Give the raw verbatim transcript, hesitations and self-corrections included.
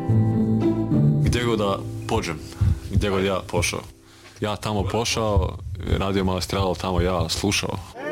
Gdje god da pođem, gdje god ja pošao. Ja tamo pošao, radio Malestral, tamo ja slušao.